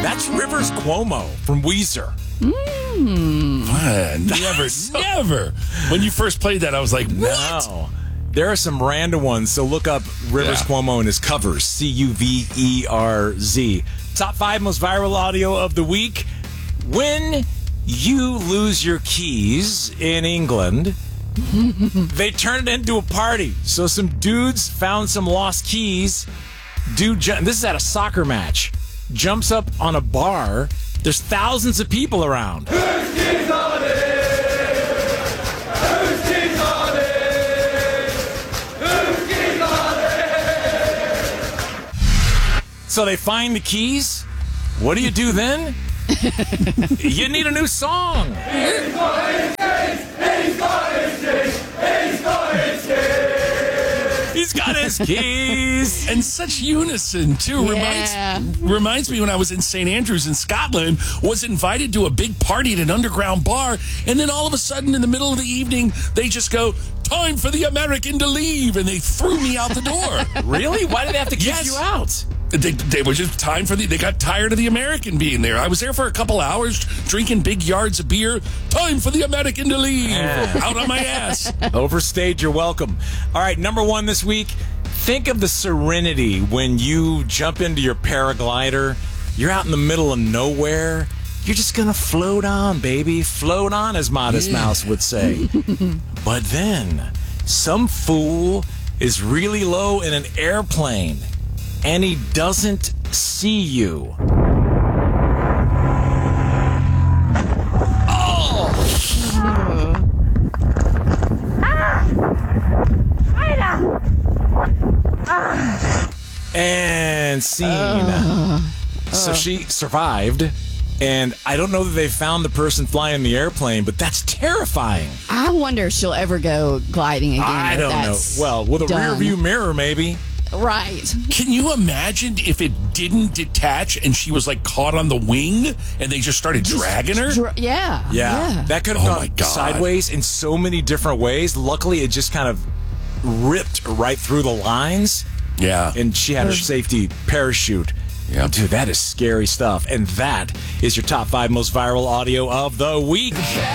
That's Rivers Cuomo from Weezer. Never. When you first played that, I was like, what? No. There are some random ones, so look up Rivers Cuomo and his covers, Cuverz. Top 5 most viral audio of the week. When you lose your keys in England, they turn it into a party. So some dudes found some lost keys. This is at a soccer match. Jumps up on a bar. There's thousands of people around. Whose keys are these? Whose keys are these? Whose keys are these? So they find the keys. What do you do then? You need a new song. He's got his keys! He's got his keys! He's got his keys! He's got his keys. And such unison, too. Yeah. Reminds me when I was in St. Andrews in Scotland, was invited to a big party at an underground bar, and then all of a sudden in the middle of the evening, they just go, time for the American to leave, and they threw me out the door. Really? Why did they have to kick you out? They were just they got tired of the American being there. I was there for a couple hours drinking big yards of beer. Time for the American to leave. Out on my ass. Overstayed your welcome. All right, number 1 this week. Think of the serenity when you jump into your paraglider. You're out in the middle of nowhere. You're just going to float on, baby. Float on, as Modest Mouse would say. But then some fool is really low in an airplane, and he doesn't see you. Oh! And scene. So she survived, and I don't know that they found the person flying the airplane, but that's terrifying. I wonder if she'll ever go gliding again. I don't know. Well, with a rear view mirror, maybe. Right. Can you imagine if it didn't detach and she was like caught on the wing and they just started dragging her? Yeah. That could have gone sideways in so many different ways. Luckily, it just kind of ripped right through the lines. Yeah. And she had her safety parachute. Yeah. Dude, that is scary stuff. And that is your top 5 most viral audio of the week.